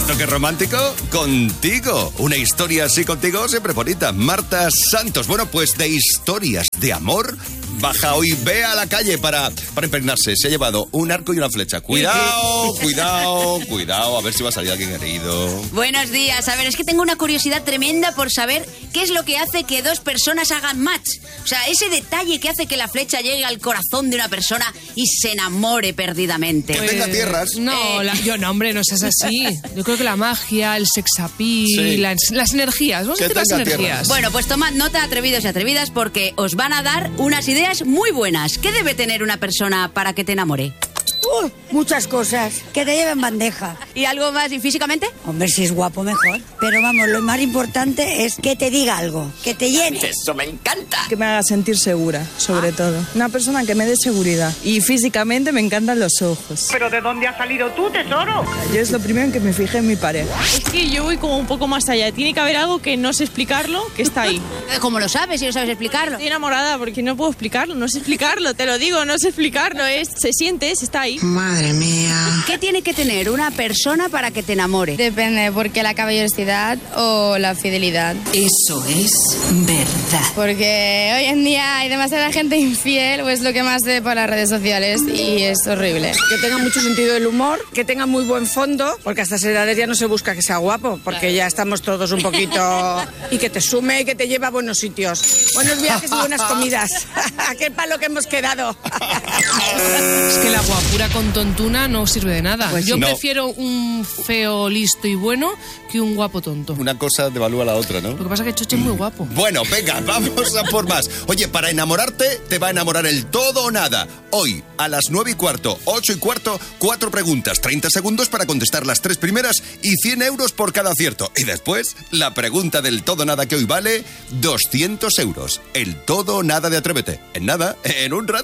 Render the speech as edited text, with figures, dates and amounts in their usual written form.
toque romántico contigo. Una historia así contigo siempre bonita. Marta Santos. Bueno, pues de historias de amor, baja hoy, ve a la calle para impregnarse. Se ha llevado un arco y una flecha. Cuidado, a ver si va a salir alguien herido. Buenos días. A ver, es que tengo una curiosidad tremenda por saber qué es lo que hace que dos personas hagan match. O sea, ese detalle que hace que la flecha llegue al corazón de una persona y se enamore perdidamente. Que tenga tierras. No, hombre, no seas así. Yo creo que la magia, el sex appeal, sí. las energías. Vamos a decir las energías. Tierras. Bueno, pues tomad nota, atrevidos y atrevidas, porque os van a dar unas ideas muy buenas. ¿Qué debe tener una persona para que te enamore? Muchas cosas. Que te lleven bandeja. ¿Y algo más? ¿Y físicamente? Hombre, si es guapo, mejor. Pero vamos, lo más importante es que te diga algo, que te llene. ¡Eso me encanta! Que me haga sentir segura, sobre todo. Una persona que me dé seguridad. Y físicamente me encantan los ojos. ¿Pero de dónde has salido tú, tesoro? Yo es lo primero en que me fijé en mi pareja. Es que yo voy como un poco más allá. Tiene que haber algo que no sé explicarlo, que está ahí. ¿Cómo lo sabes si no sabes explicarlo? Estoy enamorada porque no puedo explicarlo, no sé explicarlo, te lo digo, no sé explicarlo. Se siente, está ahí. Madre mía. ¿Qué tiene que tener una persona para que te enamore? Depende, porque la caballerosidad o la fidelidad. Eso es verdad. Porque hoy en día hay demasiada gente infiel, o es lo que más se ve por las redes sociales, y es horrible. Que tenga mucho sentido del humor, que tenga muy buen fondo, porque a estas edades ya no se busca que sea guapo, porque ya estamos todos un poquito... Y que te sume y que te lleve a buenos sitios. Buenos viajes y buenas comidas. ¡Qué palo que hemos quedado! Es que la guapura con tontuna no sirve de nada. Pues yo no. prefiero un feo, listo y bueno que un guapo tonto. Una cosa devalúa la otra, ¿no? Lo que pasa es que Choche es muy guapo. Bueno, venga, vamos a por más. Oye, para enamorarte te va a enamorar el todo o nada. Hoy, a las 9:15, 8:15, 4 preguntas, 30 segundos para contestar las 3 primeras y 100 euros por cada acierto. Y después, la pregunta del todo o nada que hoy vale 200 euros. El todo o nada de Atrévete. En nada, en un rato.